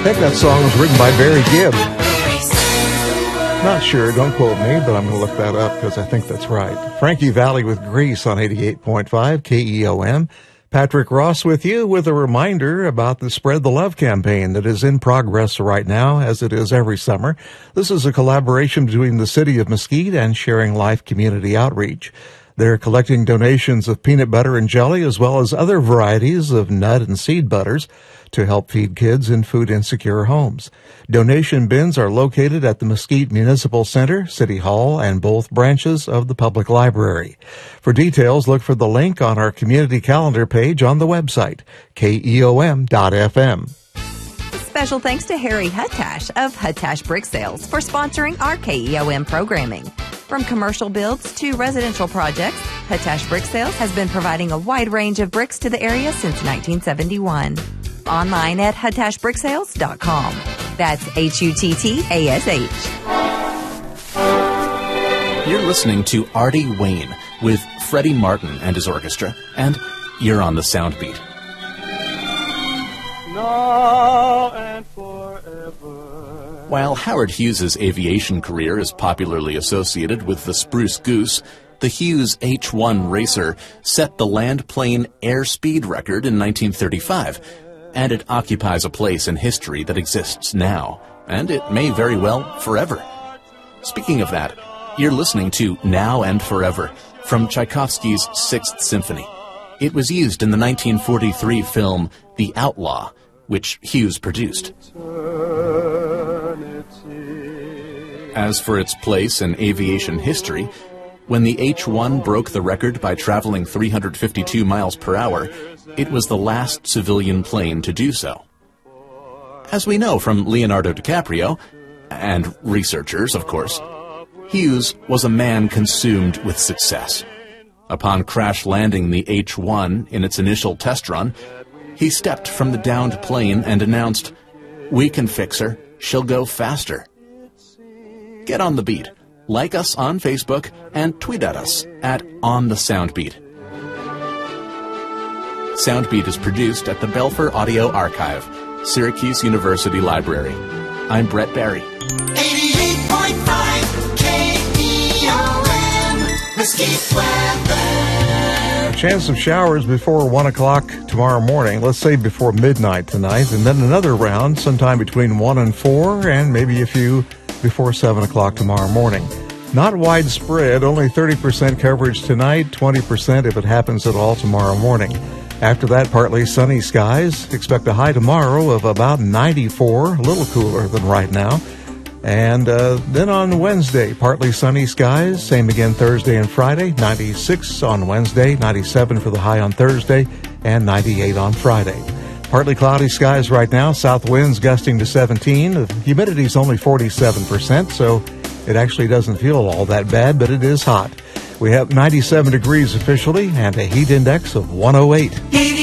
think that song was written by Barry Gibb. Not sure, don't quote me, but I'm going to look that up because I think that's right. Frankie Valli with Grease on 88.5 KEOM. Patrick Ross with you with a reminder about the Spread the Love campaign that is in progress right now, as it is every summer. This is a collaboration between the City of Mesquite and Sharing Life Community Outreach. They're collecting donations of peanut butter and jelly as well as other varieties of nut and seed butters to help feed kids in food-insecure homes. Donation bins are located at the Mesquite Municipal Center, City Hall, and both branches of the Public Library. For details, look for the link on our community calendar page on the website, keom.fm. Special thanks to Harry Huttash of Huttash Brick Sales for sponsoring our KEOM programming. From commercial builds to residential projects, Huttash Brick Sales has been providing a wide range of bricks to the area since 1971. Online at huttashbricksales.com. That's HUTTASH. You're listening to Artie Wayne with Freddie Martin and his orchestra, and you're on the Soundbeat. Now and forever. While Howard Hughes' aviation career is popularly associated with the Spruce Goose, the Hughes H-1 racer set the land plane airspeed record in 1935, and it occupies a place in history that exists now, and it may very well forever. Speaking of that, you're listening to Now and Forever from Tchaikovsky's Sixth Symphony. It was used in the 1943 film The Outlaw, which Hughes produced. As for its place in aviation history, when the H-1 broke the record by traveling 352 miles per hour, it was the last civilian plane to do so. As we know from Leonardo DiCaprio, and researchers, of course, Hughes was a man consumed with success. Upon crash landing the H-1 in its initial test run, he stepped from the downed plane and announced, "We can fix her. She'll go faster." Get on the beat. Like us on Facebook and tweet at us at OnTheSoundbeat. Soundbeat is produced at the Belfer Audio Archive, Syracuse University Library. I'm Brett Barry. 88.5 KEOM, Mesquite weather. A chance of showers before 1 o'clock tomorrow morning, let's say before midnight tonight, and then another round sometime between 1 and 4, and maybe a few before 7 o'clock tomorrow morning. Not widespread, only 30% coverage tonight, 20% if it happens at all tomorrow morning. After that, partly sunny skies. Expect a high tomorrow of about 94, a little cooler than right now. And then on Wednesday, partly sunny skies. Same again Thursday and Friday. 96 on Wednesday, 97 for the high on Thursday, and 98 on Friday. Partly cloudy skies right now. South winds gusting to 17. The humidity's only 47%, so it actually doesn't feel all that bad, but it is hot. We have 97 degrees officially and a heat index of 108.